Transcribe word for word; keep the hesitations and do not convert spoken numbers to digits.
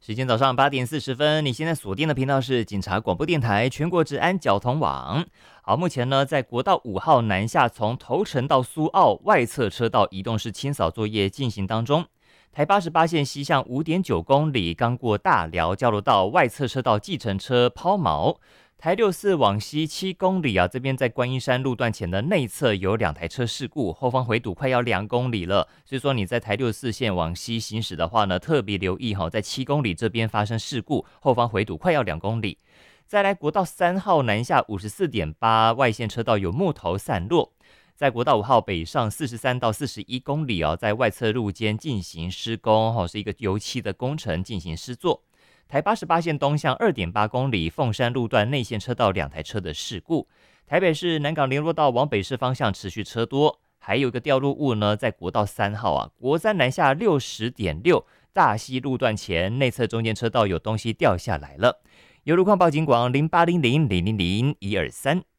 时间早上八点四十分，你现在锁定的频道是警察广播电台全国治安交通网。好，目前呢，在国道五号南下从头城到苏澳外侧车道移动式清扫作业进行当中。台八十八线西向五点九公里，刚过大寮交流道外侧车道计程车抛锚。台六四往西七公里啊，这边在观音山路段前的内侧有两台车事故，后方回堵快要两公里了。所以说你在台六四线往西行驶的话呢，特别留意哈，在七公里这边发生事故，后方回堵快要两公里。再来国道三号南下五十四点八外线车道有木头散落。在国道五号北上四十三到四十一公里哦，在外侧路间进行施工哦，是一个油漆的工程进行施作。台八十八线东向 二点八公里凤山路段内线车道两台车的事故。台北市南港联络道往北市方向持续车多，还有一个掉落物呢，在国道三号啊，国三南下 六十点六 大溪路段前内侧中间车道有东西掉下来了。有路况报警广零八零零零零零一二三。